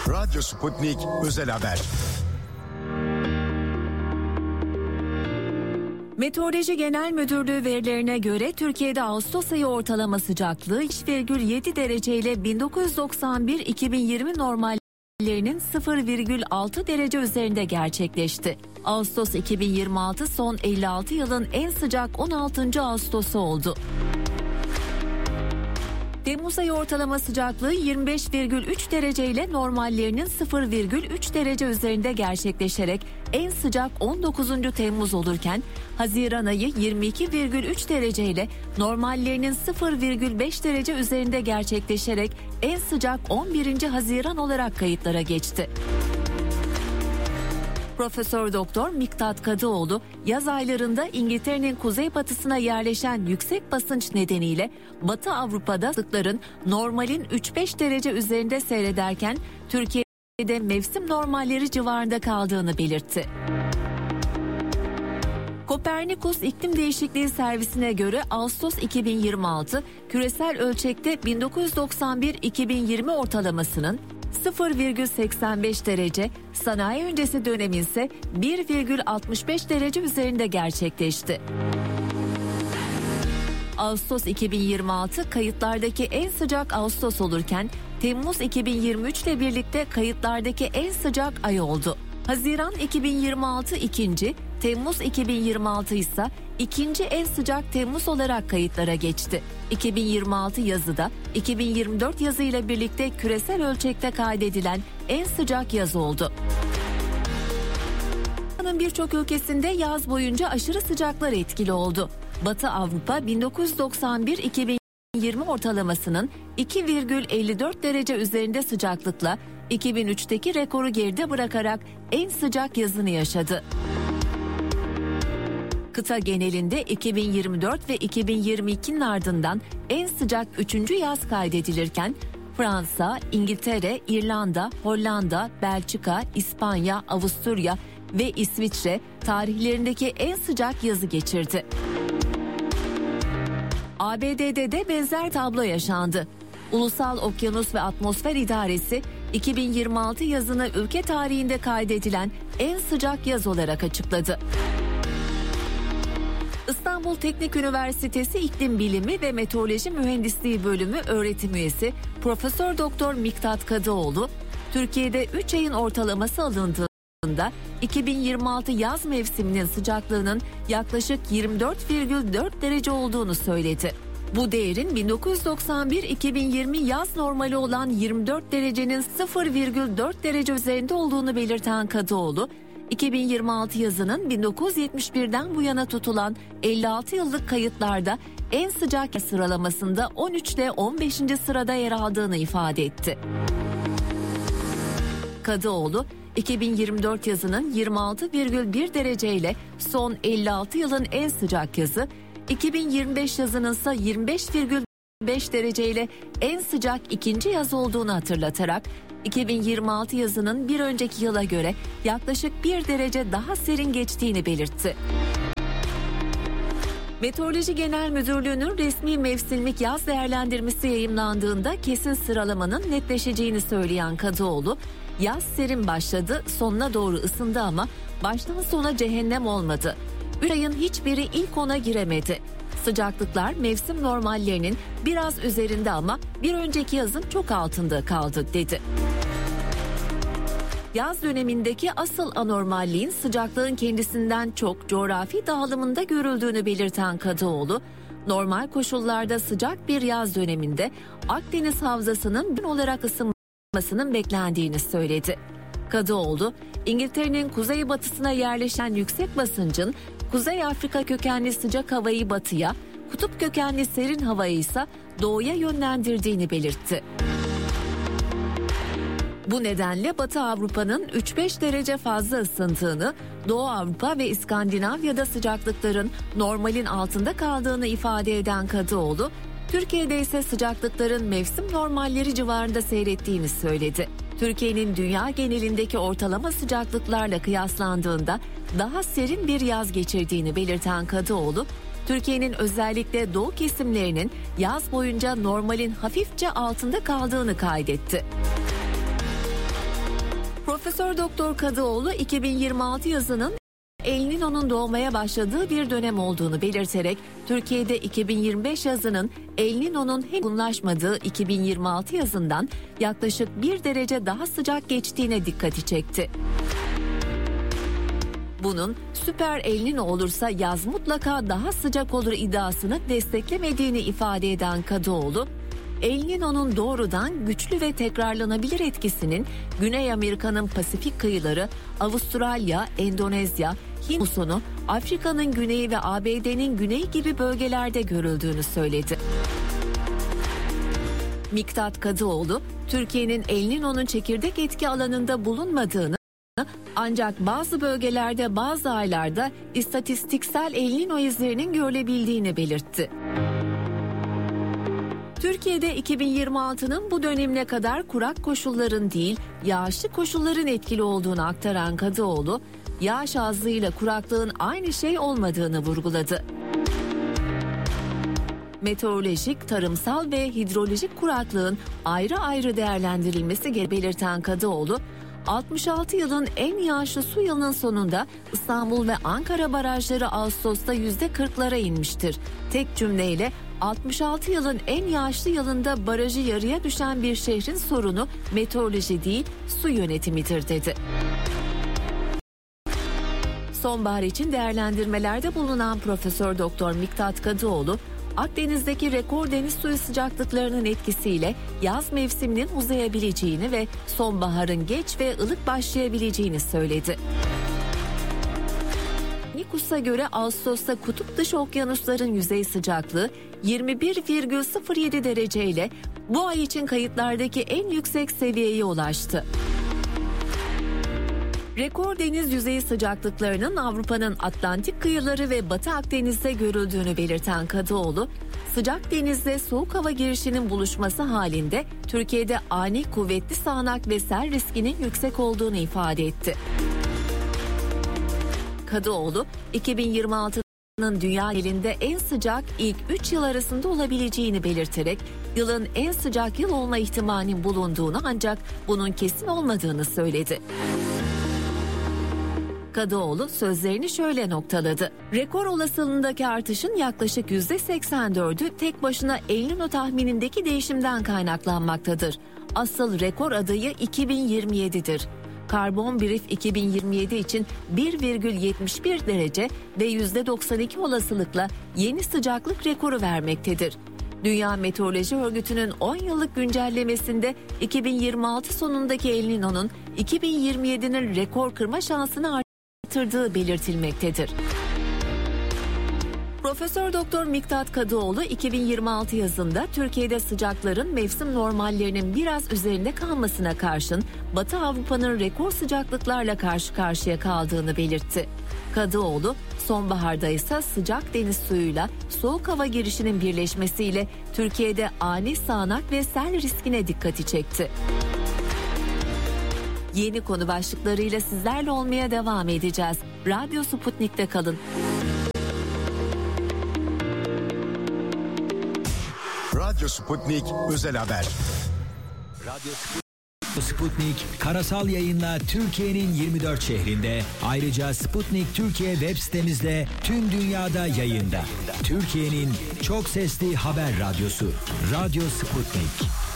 Radyo Sputnik Özel Haber. Meteoroloji Genel Müdürlüğü verilerine göre Türkiye'de Ağustos ayı ortalama sıcaklığı 3,7 derece ile 1991-2020 normallerinin 0,6 derece üzerinde gerçekleşti. Ağustos 2026 son 56 yılın en sıcak 16. Ağustos'u oldu. Temmuz ayı ortalama sıcaklığı 25,3 derece ile normallerinin 0,3 derece üzerinde gerçekleşerek en sıcak 19. Temmuz olurken Haziran ayı 22,3 derece ile normallerinin 0,5 derece üzerinde gerçekleşerek en sıcak 11. Haziran olarak kayıtlara geçti. Profesör Doktor Miktat Kadıoğlu, yaz aylarında İngiltere'nin kuzeybatısına yerleşen yüksek basınç nedeniyle Batı Avrupa'da sıcaklıkların normalin 3-5 derece üzerinde seyrederken Türkiye'de mevsim normalleri civarında kaldığını belirtti. Kopernikus İklim Değişikliği Servisi'ne göre Ağustos 2026 küresel ölçekte 1991-2020 ortalamasının 0,85 derece, sanayi öncesi dönemi ise 1,65 derece üzerinde gerçekleşti. Ağustos 2026 kayıtlardaki en sıcak Ağustos olurken Temmuz 2023 ile birlikte kayıtlardaki en sıcak ay oldu. Haziran 2026 ikinci, Temmuz 2026 ise ikinci en sıcak Temmuz olarak kayıtlara geçti. 2026 yazı da 2024 yazı ile birlikte küresel ölçekte kaydedilen en sıcak yaz oldu. Avrupa'nın birçok ülkesinde yaz boyunca aşırı sıcaklar etkili oldu. Batı Avrupa 1991-2020 ortalamasının 2,54 derece üzerinde sıcaklıkla 2003'teki rekoru geride bırakarak en sıcak yazını yaşadı. Kıta genelinde 2024 ve 2022'nin ardından en sıcak 3. yaz kaydedilirken Fransa, İngiltere, İrlanda, Hollanda, Belçika, İspanya, Avusturya ve İsviçre tarihlerindeki en sıcak yazı geçirdi. ABD'de de benzer tablo yaşandı. Ulusal Okyanus ve Atmosfer İdaresi 2026 yazını ülke tarihinde kaydedilen en sıcak yaz olarak açıkladı. İstanbul Teknik Üniversitesi İklim Bilimi ve Meteoroloji Mühendisliği Bölümü öğretim üyesi Profesör Doktor Miktat Kadıoğlu, Türkiye'de 3 ayın ortalaması alındığında 2026 yaz mevsiminin sıcaklığının yaklaşık 24,4 derece olduğunu söyledi. Bu değerin 1991-2020 yaz normali olan 24 derecenin 0,4 derece üzerinde olduğunu belirten Kadıoğlu, 2026 yazının 1971'den bu yana tutulan 56 yıllık kayıtlarda en sıcak sıralamasında 13 ile 15. sırada yer aldığını ifade etti. Kadıoğlu, 2024 yazının 26,1 derece ile son 56 yılın en sıcak yazı, 2025 yazının ise 25,5 derece ile en sıcak ikinci yaz olduğunu hatırlatarak 2026 yazının bir önceki yıla göre yaklaşık 1 derece daha serin geçtiğini belirtti. Meteoroloji Genel Müdürlüğü'nün resmi mevsimlik yaz değerlendirmesi yayımlandığında kesin sıralamanın netleşeceğini söyleyen Kadıoğlu, yaz serin başladı, sonuna doğru ısındı ama baştan sona cehennem olmadı. 3 ayın hiçbiri ilk 10'a giremedi. Sıcaklıklar mevsim normallerinin biraz üzerinde ama bir önceki yazın çok altında kaldı dedi. Yaz dönemindeki asıl anormalliğin sıcaklığın kendisinden çok coğrafi dağılımında görüldüğünü belirten Kadıoğlu, normal koşullarda sıcak bir yaz döneminde Akdeniz havzasının gün olarak ısınmasının beklendiğini söyledi. Kadıoğlu, İngiltere'nin kuzeybatısına yerleşen yüksek basıncın Kuzey Afrika kökenli sıcak havayı batıya, kutup kökenli serin havayı ise doğuya yönlendirdiğini belirtti. Bu nedenle Batı Avrupa'nın 3-5 derece fazla ısındığını, Doğu Avrupa ve İskandinavya'da sıcaklıkların normalin altında kaldığını ifade eden Kadıoğlu, Türkiye'de ise sıcaklıkların mevsim normalleri civarında seyrettiğini söyledi. Türkiye'nin dünya genelindeki ortalama sıcaklıklarla kıyaslandığında daha serin bir yaz geçirdiğini belirten Kadıoğlu, Türkiye'nin özellikle doğu kesimlerinin yaz boyunca normalin hafifçe altında kaldığını kaydetti. Profesör Doktor Kadıoğlu 2026 yazının El Niño'nun doğmaya başladığı bir dönem olduğunu belirterek Türkiye'de 2025 yazının El Niño'nun henüz yoğunlaşmadığı 2026 yazından yaklaşık 1 derece daha sıcak geçtiğine dikkati çekti. Bunun süper El Niño olursa yaz mutlaka daha sıcak olur iddiasını desteklemediğini ifade eden Kadıoğlu, El Niño'nun doğrudan güçlü ve tekrarlanabilir etkisinin Güney Amerika'nın Pasifik kıyıları, Avustralya, Endonezya, Hint musonu, Afrika'nın güneyi ve ABD'nin güneyi gibi bölgelerde görüldüğünü söyledi. Miktat Kadıoğlu, Türkiye'nin El Niño'nun çekirdek etki alanında bulunmadığını, ancak bazı bölgelerde bazı aylarda istatistiksel El Niño izlerinin görülebildiğini belirtti. Türkiye'de 2026'nın bu dönemine kadar kurak koşulların değil, yağışlı koşulların etkili olduğunu aktaran Kadıoğlu, yağış azlığıyla kuraklığın aynı şey olmadığını vurguladı. Meteorolojik, tarımsal ve hidrolojik kuraklığın ayrı ayrı değerlendirilmesi gerektiğini belirten Kadıoğlu, 66 yılın en yağışlı su yılının sonunda İstanbul ve Ankara barajları Ağustos'ta %40'lara inmiştir. Tek cümleyle 66 yılın en yağışlı yılında barajı yarıya düşen bir şehrin sorunu meteoroloji değil, su yönetimidir dedi. Sonbahar için değerlendirmelerde bulunan Profesör Doktor Miktat Kadıoğlu, Akdeniz'deki rekor deniz suyu sıcaklıklarının etkisiyle yaz mevsiminin uzayabileceğini ve sonbaharın geç ve ılık başlayabileceğini söyledi. Nikus'a göre Ağustos'ta kutup dışı okyanusların yüzey sıcaklığı 21,07 derece ile bu ay için kayıtlardaki en yüksek seviyeye ulaştı. Rekor deniz yüzeyi sıcaklıklarının Avrupa'nın Atlantik kıyıları ve Batı Akdeniz'de görüldüğünü belirten Kadıoğlu, sıcak denizle soğuk hava girişinin buluşması halinde Türkiye'de ani kuvvetli sağanak ve sel riskinin yüksek olduğunu ifade etti. Kadıoğlu, 2026'nın dünya genelinde en sıcak ilk 3 yıl arasında olabileceğini belirterek yılın en sıcak yıl olma ihtimalinin bulunduğunu ancak bunun kesin olmadığını söyledi. Kadıoğlu sözlerini şöyle noktaladı. Rekor olasılığındaki artışın yaklaşık %84'ü tek başına El Niño tahminindeki değişimden kaynaklanmaktadır. Asıl rekor adayı 2027'dir. Karbon Brief 2027 için 1,71 derece ve %92 olasılıkla yeni sıcaklık rekoru vermektedir. Dünya Meteoroloji Örgütü'nün 10 yıllık güncellemesinde 2026 sonundaki El Niño'nun 2027'nin rekor kırma şansını artırdığı belirtilmektedir. Profesör Doktor Miktat Kadıoğlu 2026 yazında Türkiye'de sıcakların mevsim normallerinin biraz üzerinde kalmasına karşın Batı Avrupa'nın rekor sıcaklıklarla karşı karşıya kaldığını belirtti. Kadıoğlu, sonbaharda ise sıcak deniz suyuyla soğuk hava girişinin birleşmesiyle Türkiye'de ani sağanak ve sel riskine dikkati çekti. Yeni konu başlıklarıyla sizlerle olmaya devam edeceğiz. Radyo Sputnik'te kalın. Radyo Sputnik özel haber. Radyo Sputnik karasal yayınla Türkiye'nin 24 şehrinde, ayrıca Sputnik Türkiye web sitemizde tüm dünyada yayında. Türkiye'nin çok sesli haber radyosu Radyo Sputnik.